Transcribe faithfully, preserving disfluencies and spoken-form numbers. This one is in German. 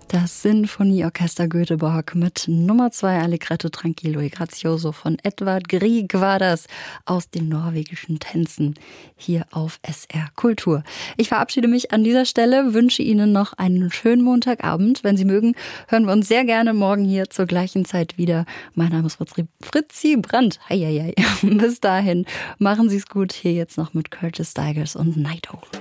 Das Sinfonieorchester Göteborg mit Nummer zwei Allegretto Tranquillo e Grazioso von Edvard Grieg war das aus den norwegischen Tänzen hier auf S R Kultur. Ich verabschiede mich an dieser Stelle, wünsche Ihnen noch einen schönen Montagabend. Wenn Sie mögen, hören wir uns sehr gerne morgen hier zur gleichen Zeit wieder. Mein Name ist Fritzi, Fritzi Brandt. Heieiei. Bis dahin, machen Sie es gut. Hier jetzt noch mit Curtis Stigers und Night Owl.